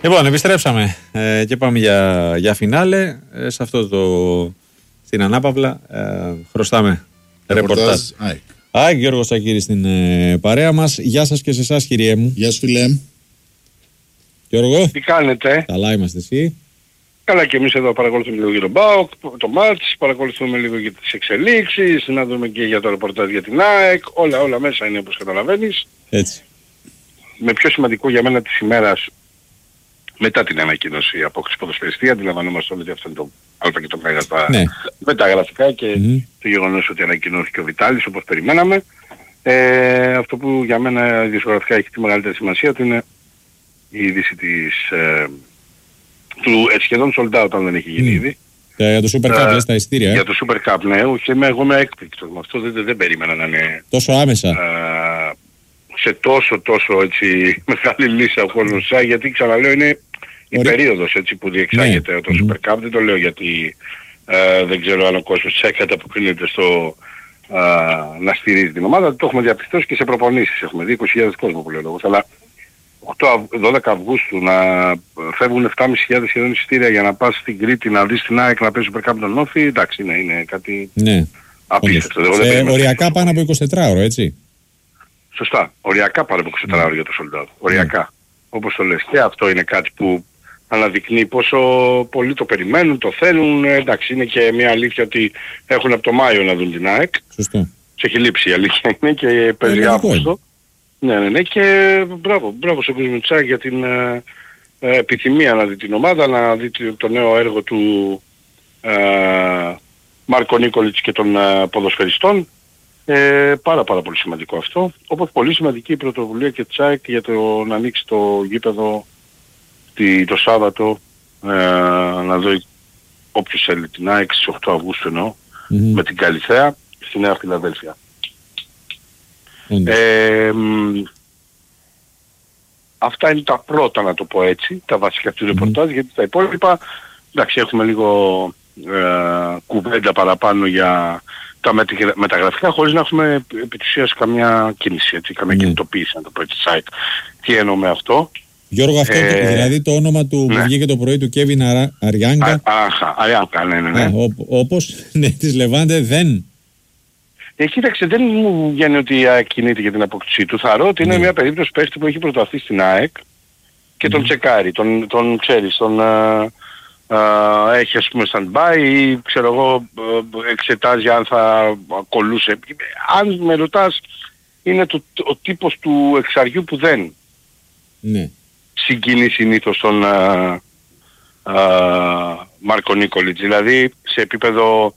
Λοιπόν, επιστρέψαμε και πάμε για φινάλε. Σε αυτό στην ανάπαυλα χρωστάμε ρεπορτάζ. ΑΕΚ Γιώργος Σακύρης στην παρέα μας. Γεια σας και σε εσάς, κυριέ μου. Γεια σου, φίλε. Γιώργο. Τι κάνετε? Καλά είμαστε, εσύ? Καλά, και εμείς εδώ παρακολουθούμε λίγο για τον ΠΑΟΚ, το μάτς, παρακολουθούμε λίγο για τις εξελίξεις, να δούμε και για το ρεπορτάζ για την ΑΕΚ, όλα μέσα είναι όπως καταλαβαίνεις. Έτσι. Με πιο σημαντικό για μένα της ημέρας, μετά την ανακοίνωση απόκτηση ποδοσφαιριστή, αντιλαμβανόμαστε όλοι ότι αυτό είναι το α και το μέγα με τα γραφικά και το γεγονός ότι ανακοινώθηκε ο Βιτάλης όπως περιμέναμε. Αυτό που για μένα ιδιοσιογραφικά έχει τη μεγαλύτερη σημασία του είναι η είδηση του σχεδόν sold out, αν δεν έχει γίνει ήδη. Για το Super Cup, λες τα ειστήρια. Για το Super Cup, ναι. Εγώ είμαι έκπληκτος με αυτό. Δεν περίμενα να είναι τόσο άμεσα. Σε τόσο έτσι μεγάλη λύση από τον ΣΑ, γιατί ξαναλέω είναι η περίοδος έτσι που διεξάγεται το Super Cup. Δεν το λέω γιατί δεν ξέρω αν ο κόσμος της ΣΑ καταποκρίνεται στο να στηρίζει την ομάδα. Το έχουμε διαπιστώσει και σε προπονήσεις. Έχουμε δει 20.000 κόσμο που λέω λόγος. Αλλά 12 Αυγούστου να φεύγουν 7.500 σχεδόν εισιτήρια για να πας στην Κρήτη να δεις την ΑΕΚ να παίζει Super Cup τον Όφη, εντάξει είναι κάτι απίστευτο. Οριακά πάνω από 24 ώρο, έτσι. Σωστά. Οριακά πάνω από 24 ώρο για το sold out. Οριακά. Όπως το λες. Και αυτό είναι κάτι που αναδεικνύει πόσο πολλοί το περιμένουν, το θέλουν. Εντάξει, είναι και μια αλήθεια ότι έχουν από το Μάιο να δουν την ΑΕΚ. Σωστό. Τους έχει λείψει η αλήθεια είναι και παίζει Αύγουστο. Ναι, και μπράβο σε κόσμο της ΑΕΚ για την επιθυμία να δει την ομάδα, να δει το νέο έργο του Μάρκο Νίκολιτς και των ποδοσφαιριστών. Πάρα πολύ σημαντικό αυτό. Όπως πολύ σημαντική η πρωτοβουλία και της ΑΕΚ για το να ανοίξει το γήπεδο το Σάββατο, να δω όποιος θέλει την ΑΕΚ στις 8 Αυγούστου εννοώ, με την Καλιθέα στη Νέα Φιλαδέλφια. Αυτά είναι τα πρώτα, να το πω έτσι, τα βασικά του ρεπορτάζ, γιατί τα υπόλοιπα, εντάξει, έχουμε λίγο κουβέντα παραπάνω για τα μεταγραφικά, χωρίς να έχουμε επί της ουσίας καμιά κίνηση, έτσι, καμιά κινητοποίηση, να το πω έτσι, site. Τι εννοώ με αυτό? Γιώργο, αυτό δηλαδή το όνομα του που βγήκε το πρωί του Κέβιν Αριάγκα. Αριάγκα, ναι. Όπως της Λεβάντε δεν... Κοίταξε, δεν μου βγαίνει ότι η ΑΕΚ κινείται για την αποκτησή του. Θεωρώ ότι είναι μια περίπτωση παίχτη που έχει προταθεί στην ΑΕΚ και τον τσεκάρει, τον ξέρεις, έχει ας πούμε stand-by ή ξέρω εγώ εξετάζει αν θα ακολούσε. Αν με ρωτάς, είναι ο τύπος του εξαριού που δεν συγκινεί συνήθως τον Μάρκο Νίκολιτς. Δηλαδή σε επίπεδο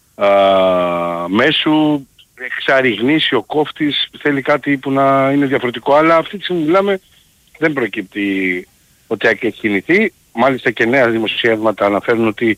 μέσου εξάρι γνήσιο κόφτης, θέλει κάτι που να είναι διαφορετικό, αλλά αυτή τη στιγμή μιλάμε δεν προκύπτει ότι έχει κινηθεί. Μάλιστα και νέα δημοσιεύματα αναφέρουν ότι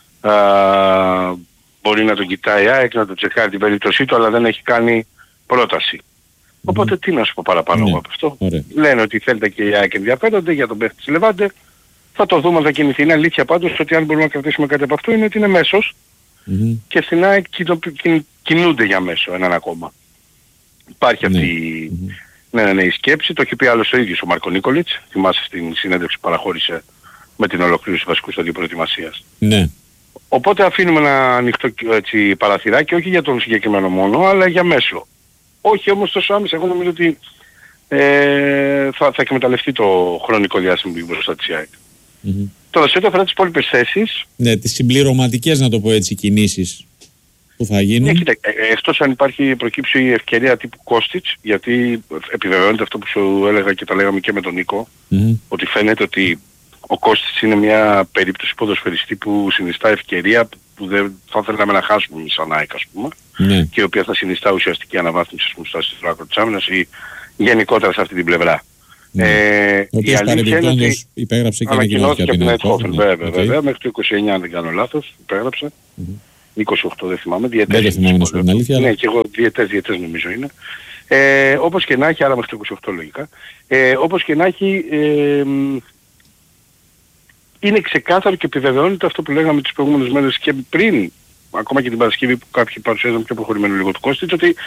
μπορεί να τον κοιτάει η ΑΕΚ, να τον τσεκάρει την περίπτωσή του, αλλά δεν έχει κάνει πρόταση. Οπότε τι να σου πω παραπάνω από αυτό. Λένε ότι θέλετε και η ΑΕΚ ενδιαφέρονται για τον παίχτη της Λεβάντε. Θα το δούμε αν θα κινηθεί. Είναι αλήθεια πάντως ότι αν μπορούμε να κρατήσουμε κάτι από αυτό είναι ότι είναι μέσος. Και στην ΑΕΚ κινούνται για μέσο έναν ακόμα. Υπάρχει αυτή η σκέψη. Το έχει πει άλλος ο ίδιος ο Μάρκο Νίκολιτς. Θυμάσαι στην συνέντευξη που παραχώρησε με την ολοκλήρωση βασικού σταδίου προετοιμασίας. Ναι. Οπότε αφήνουμε ένα ανοιχτό έτσι, παραθυράκι, όχι για τον συγκεκριμένο μόνο, αλλά για μέσο. Όχι όμως τόσο άμεσα. Εγώ νομίζω ότι θα εκμεταλλευτεί το χρονικό διάστημα που μπροστά της ΑΕΚ. Τώρα σε ό,τι αφορά τις υπόλοιπες θέσεις... Ναι, τις συμπληρωματικές, να το πω έτσι, κινήσεις που θα γίνουν. Ναι, κοίτα, εκτός αν προκύψει η ευκαιρία τύπου Κόστιτς, γιατί επιβεβαιώνεται αυτό που σου έλεγα και τα λέγαμε και με τον Νίκο, ότι φαίνεται ότι ο Κόστιτς είναι μια περίπτωση ποδοσφαιριστή που συνιστά ευκαιρία που δεν θα θέλαμε να χάσουμε εμείς σαν ΑΕΚ, ας πούμε, και η οποία θα συνιστά ουσιαστική αναβάθμιση στους στρατό της άμυνας ή γενικότερα σε αυτή την πλευρά. Ο οποίος παρεμπιπτόντως υπέγραψε και ανακοινώθηκε από την Eindhoven. Βέβαια, μέχρι το 29 αν δεν κάνω λάθος, υπέγραψε. 28 δεν θυμάμαι, διαιτές. Δεν θυμάμαι να σου πω την αλήθεια. Ναι, και εγώ διαιτές νομίζω είναι. Όπως και να έχει, άρα μέχρι το 28 λογικά. Όπως και να έχει, είναι ξεκάθαρο και επιβεβαιώνεται αυτό που λέγαμε τις προηγούμενες μέρες και πριν, ακόμα και την Παρασκευή που κάποιοι παρουσιάζαν πιο προχωρημένο λίγο του Κώστιτς, ότι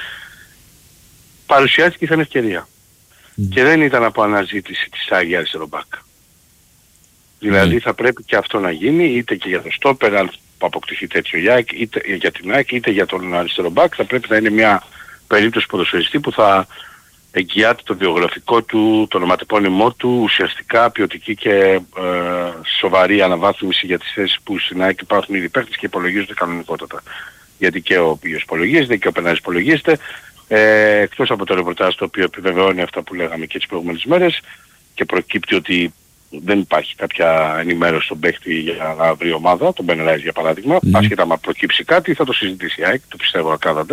παρουσιάστηκε σαν ευκαιρία. Και δεν ήταν από αναζήτηση της Άγια αριστερό μπακ. Δηλαδή θα πρέπει και αυτό να γίνει, είτε και για το στόπερ, αν αποκτηθεί τέτοιο η ΑΕΚ, είτε για την ΑΕΚ, είτε για τον αριστερό μπακ. Θα πρέπει να είναι μια περίπτωση ποδοσφαιριστή που θα εγγυάται το βιογραφικό του, το ονοματεπώνυμό του, ουσιαστικά ποιοτική και σοβαρή αναβάθμιση για τις θέσεις που στην ΑΕΚ υπάρχουν ήδη παίκτες και υπολογίζονται κανονικότατα. Γιατί και ο οποίος υπολογίζεται και ο Πενάρης υπολογίζεται, εκτός από το ρεπορτάζ το οποίο επιβεβαιώνει αυτά που λέγαμε και τις προηγούμενες μέρες και προκύπτει ότι δεν υπάρχει κάποια ενημέρωση στον παίκτη για να βρει ομάδα, τον Πενάρη για παράδειγμα, άσχετα αν προκύψει κάτι θα το συζητήσει η ΑΕΚ, το πιστεύω ακάθαντα.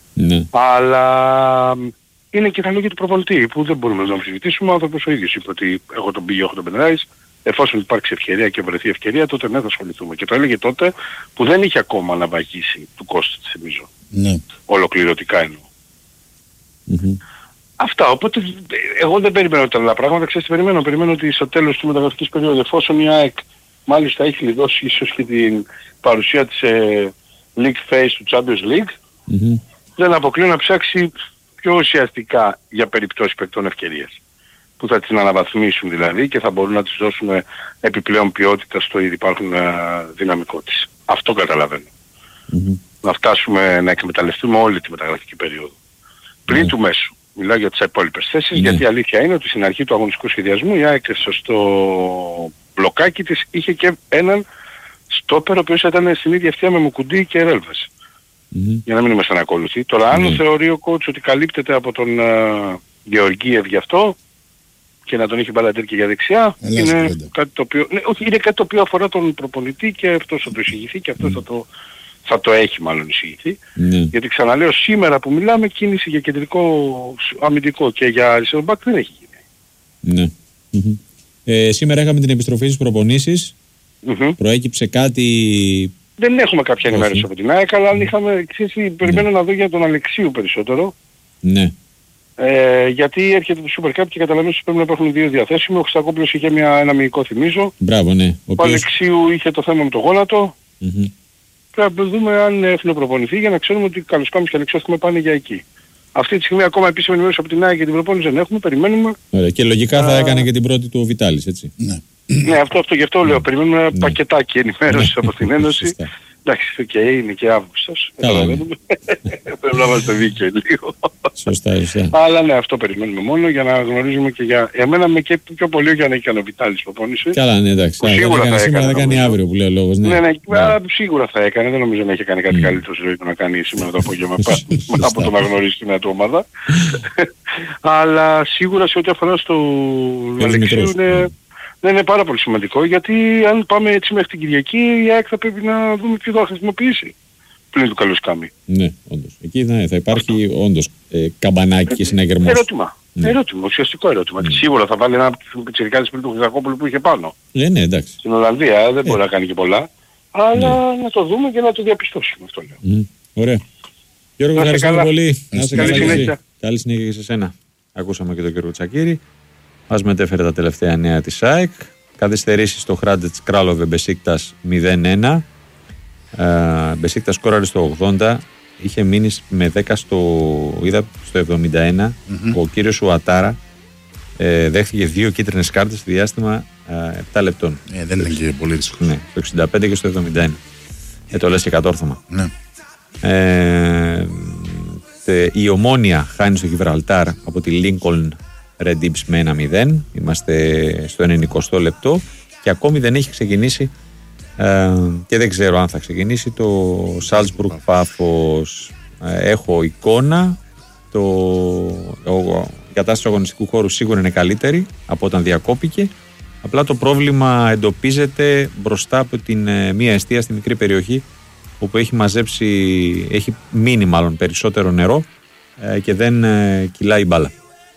Αλλά είναι και τα λόγια του προπονητή που δεν μπορούμε να αμφισβητήσουμε. Ο άνθρωπος ο ίδιος είπε ότι εγώ τον πήγε, έχω τον Πενάρη. Εφόσον υπάρξει ευκαιρία και βρεθεί ευκαιρία, τότε ναι, θα ασχοληθούμε. Και το έλεγε τότε που δεν είχε ακόμα αναβαγίσει του κόστου, θυμίζω. Ναι. Ολοκληρωτικά εννοώ. Αυτά. Οπότε εγώ δεν περιμένω τα άλλα πράγματα. Ξέρεις τι περιμένω. Περιμένω ότι στο τέλος του μεταγραφικής περίοδου, εφόσον η ΑΕΚ μάλιστα έχει λιδώσει ίσως και την παρουσία της League Phase του Champions League, δεν αποκλείω να ψάξει πιο ουσιαστικά για περιπτώσεις παικτών ευκαιρίες. Που θα την αναβαθμίσουν δηλαδή και θα μπορούν να τις δώσουν επιπλέον ποιότητα στο ήδη υπάρχουν δυναμικό της. Αυτό καταλαβαίνω. Να φτάσουμε να εκμεταλλευτούμε όλη τη μεταγραφική περίοδο. Πριν του μέσου. Μιλάω για τις υπόλοιπες θέσεις, γιατί η αλήθεια είναι ότι στην αρχή του αγωνιστικού σχεδιασμού η ΑΕΚ στο μπλοκάκι της είχε και έναν στόπερ ο οποίος ήταν στην ίδια ευθεία με Μουκουντή και Ρέλβες. Για να μην είμαστε ανακόλουθοι. Τώρα αν θεωρεί ο coach ότι καλύπτεται από τον Γεωργίευ γι' αυτό και να τον έχει Μπαλαντέρ και για δεξιά, είναι κάτι το οποίο, είναι κάτι το οποίο αφορά τον προπονητή και αυτός θα το εισηγηθεί και αυτός θα το έχει μάλλον εισηγηθεί. Γιατί ξαναλέω, σήμερα που μιλάμε κίνηση για κεντρικό αμυντικό και για αριστερό μπακ δεν έχει γίνει. Σήμερα είχαμε την επιστροφή στις προπονήσεις. Προέκυψε κάτι... Δεν έχουμε κάποια ενημέρωση από την ΑΕΚ, αλλά αν είχαμε, περιμένω να δω για τον Αλεξίου περισσότερο. Ναι. Γιατί έρχεται το Super Cup και καταλαβαίνω ότι πρέπει να υπάρχουν δύο διαθέσιμοι. Ο Χρυστακόπουλος είχε ένα μυϊκό θυμίζω. Μπράβο, ναι. Ο Αλεξίου είχε το θέμα με το γόνατο. Πρέπει να δούμε αν έχουν προπονηθεί για να ξέρουμε ότι Καλοσκάμις και Αλεξίου έχουμε πάνε για εκεί. Αυτή τη στιγμή ακόμα επίσημη ενημέρωση από την ΑΕΚ για την προπόνηση δεν έχουμε, περιμένουμε. Ωραία. Και λογικά θα έκανε και την πρώτη του ο Βιτάλης, έτσι. Ναι, αυτό γι' αυτό λέω. Περιμένουμε πακετάκι ενημέρωση από την Ένωση. Εντάξει, είναι και Αύγουστος. Πρέπει να είμαστε δίκαιοι λίγο. Σωστά. Αλλά ναι, αυτό περιμένουμε μόνο για να γνωρίζουμε και για... Εμένα με και πιο πολύ για να έχει κάνει ο Βιτάλης προπόνηση. Καλά, ναι, εντάξει. Σίγουρα θα σήμερα θα κάνει αύριο που λέει ο λόγος. Ναι, σίγουρα θα έκανε. Δεν νομίζω να έχει κάνει κάτι καλύτερο στη ζωή του να κάνει σήμερα το απόγευμα από το να γνωρίσει την νέα του ομάδα. Αλλά σίγουρα σε ό,τι αφορά στο Αλεξίου δεν είναι πάρα πολύ σημαντικό, γιατί αν πάμε έτσι μέχρι την Κυριακή η ΑΕΚ θα πρέπει να δούμε ποιο θα χρησιμοποιήσει πλην του Καλοσκάμι. Ναι, όντως. Εκεί θα υπάρχει όντως καμπανάκι και συναγερμός. Ερώτημα, ουσιαστικό ερώτημα. Σίγουρα θα βάλει ένα πιτσιρικάδες πριν του Χρυστακόπουλου που είχε πάνω. Ναι, εντάξει. Στην Ολλανδία δεν μπορεί να κάνει και πολλά, αλλά να το δούμε και να το διαπιστώσουμε αυτό λέω. Ωραία. Γιώργο, ευχαριστούμε πολύ. Καλή συνέχεια. Καλή συνέχεια και σε σένα. Ακούσαμε και τον κύριο Τσακίρη. Μας μετέφερε τα τελευταία νέα της ΑΕΚ. Καθυστερήσεις στο Χράντετς Κράλοβε Μπεσίκτας 0-1. Μπεσίκτας σκόραρε στο 80. Είχε μείνει με 10 στο 71. Ο κύριος Ουατάρα δέχτηκε 2 κίτρινες κάρτες στη διάστημα 7 λεπτών. Δεν είναι και πολύ δύσκολο. Ναι, στο 65 και στο 71. Το λες και κατόρθωμα. Ναι. Η Ομόνια χάνει στο Γιβραλτάρ από τη Lincoln Red Dips με 1-0. Είμαστε στο 90 λεπτό και ακόμη δεν έχει ξεκινήσει και δεν ξέρω αν θα ξεκινήσει το Salzburg Πάφος. Έχω εικόνα. Η κατάσταση του αγωνιστικού χώρου σίγουρα είναι καλύτερη από όταν διακόπηκε. Απλά το πρόβλημα εντοπίζεται μπροστά από την μία εστία στη μικρή περιοχή όπου έχει μείνει μάλλον περισσότερο νερό και δεν κυλάει μπάλα.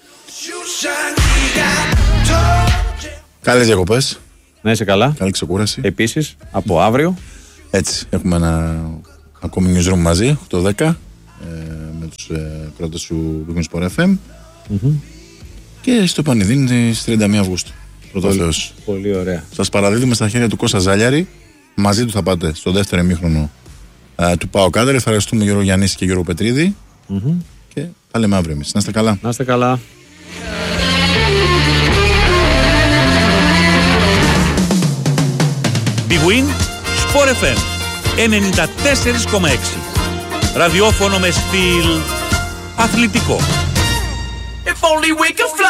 Καλές διακοπές. Να είσαι καλά. Καλή ξεκούραση. Επίσης, από αύριο. Έτσι, έχουμε ένα ακόμη newsroom μαζί, 8-10, με τους κρότες του Sport FM. Και στο Πανιδίνη στις 31 Αυγούστου. Πολύ ωραία. Σας παραδίδουμε στα χέρια του Κώστα Ζάλιαρη. Μαζί του θα πάτε στο δεύτερο ημίχρονο του ΠΑΟΚ Άδερ. Ευχαριστούμε Γιώργο Γιαννίση και Γιώργο Πετρίδη. Και θα λέμε αύριο εμείς. Να είστε καλά. Να είστε καλά. Big Win, Sport FM 94,6. Ραδιόφωνο με στυλ αθλητικό. If only we could fly.